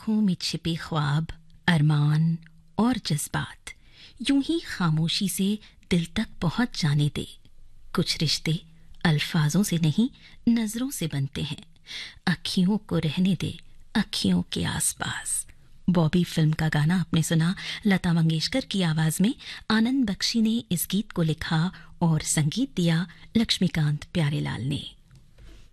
आंखों में छिपे ख्वाब, अरमान और जज्बात यूं ही खामोशी से दिल तक पहुंच जाने दे। कुछ रिश्ते अल्फाजों से नहीं, नजरों से बनते हैं। अखियों को रहने दे अखियों के आसपास। बॉबी फिल्म का गाना आपने सुना लता मंगेशकर की आवाज में। आनंद बख्शी ने इस गीत को लिखा और संगीत दिया लक्ष्मीकांत प्यारेलाल ने।